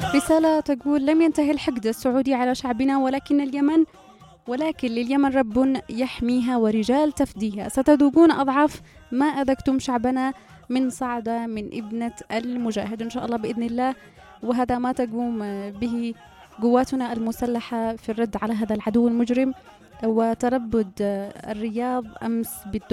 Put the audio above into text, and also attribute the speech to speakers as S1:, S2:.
S1: رسالة تقول: لم ينتهي الحقد السعودي على شعبنا، ولكن لليمن رب يحميها ورجال تفديها، ستذوقون أضعاف ما أذقتم شعبنا من صعدة من ابنة المجاهد. إن شاء الله بإذن الله. وهذا ما تقوم به قواتنا المسلحة في الرد على هذا العدو المجرم. وتربد الرياض أمس بالدور